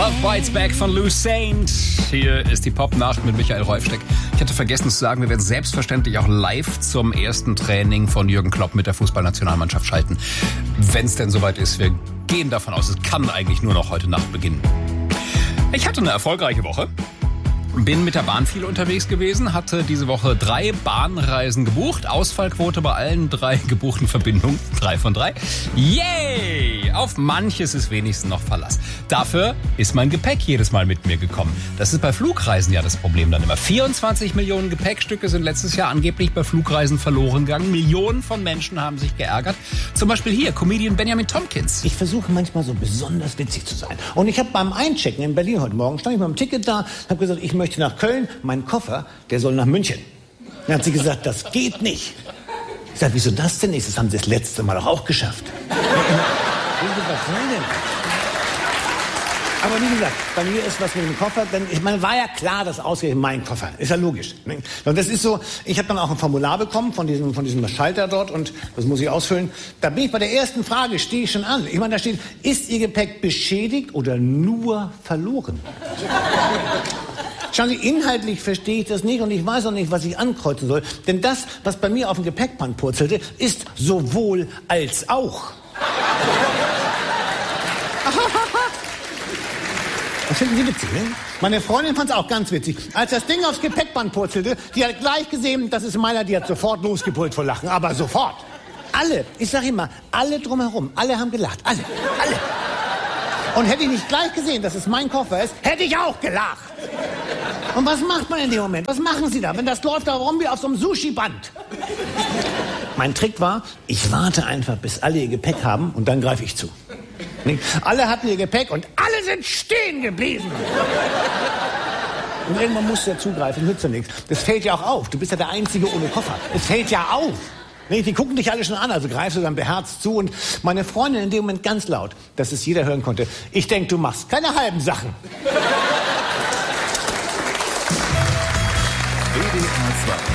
Love Bites Back von Lou Saint. Hier ist die Pop-Nacht mit Michael Reufsteck. Ich hatte vergessen zu sagen, wir werden selbstverständlich auch live zum ersten Training von Jürgen Klopp mit der Fußballnationalmannschaft schalten. Wenn es denn soweit ist, wir gehen davon aus, es kann eigentlich nur noch heute Nacht beginnen. Ich hatte eine erfolgreiche Woche. Bin mit der Bahn viel unterwegs gewesen, hatte diese Woche 3 Bahnreisen gebucht. Ausfallquote bei allen 3 gebuchten Verbindungen. 3 von 3. Yay! Auf manches ist wenigstens noch Verlass. Dafür ist mein Gepäck jedes Mal mit mir gekommen. Das ist bei Flugreisen ja das Problem dann immer. 24 Millionen Gepäckstücke sind letztes Jahr angeblich bei Flugreisen verloren gegangen. Millionen von Menschen haben sich geärgert. Zum Beispiel hier, Comedian Benjamin Tompkins. Ich versuche manchmal so besonders witzig zu sein. Und ich habe beim Einchecken in Berlin heute Morgen, stand ich mit dem Ticket da, habe gesagt, ich möchte nach Köln, mein Koffer, der soll nach München. Dann hat sie gesagt, das geht nicht. Ich sage, wieso das denn nicht? Das haben sie das letzte Mal auch geschafft. Aber wie gesagt, bei mir ist was mit dem Koffer, denn ich meine, war ja klar, dass ausgerechnet mein Koffer, ist ja logisch. Und das ist so, ich habe dann auch ein Formular bekommen von diesem Schalter dort und das muss ich ausfüllen. Da bin ich bei der ersten Frage, stehe ich schon an. Ich meine, da steht, ist Ihr Gepäck beschädigt oder nur verloren? Schauen Sie, inhaltlich verstehe ich das nicht und ich weiß auch nicht, was ich ankreuzen soll. Denn das, was bei mir auf dem Gepäckband purzelte, ist sowohl als auch. Das finden Sie witzig, ne? Meine Freundin fand es auch ganz witzig. Als das Ding aufs Gepäckband purzelte, die hat gleich gesehen, das ist meiner, die hat sofort losgepult vor Lachen. Aber sofort. Alle, ich sag immer, alle drumherum, alle haben gelacht. Alle. Und hätte ich nicht gleich gesehen, dass es mein Koffer ist, hätte ich auch gelacht. Und was macht man in dem Moment? Was machen Sie da, wenn das läuft da rum wie auf so einem Sushi-Band? Mein Trick war, ich warte einfach, bis alle ihr Gepäck haben und dann greife ich zu. Alle hatten ihr Gepäck und alle sind stehen geblieben. Und irgendwann musst du ja zugreifen, nützt ja nichts. Das fällt ja auch auf. Du bist ja der Einzige ohne Koffer. Es fällt ja auf. Die gucken dich alle schon an, also greifst du dann beherzt zu. Und meine Freundin in dem Moment ganz laut, dass es jeder hören konnte. Ich denke, du machst keine halben Sachen. WDR 2